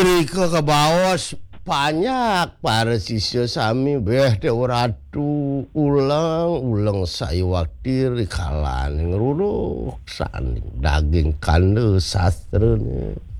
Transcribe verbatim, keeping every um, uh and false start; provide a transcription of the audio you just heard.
Rika kebawas banyak para siswa sami beh de ratu ulang-ulang sayuwakti rikalan ngeruruh saning daging kande sastrene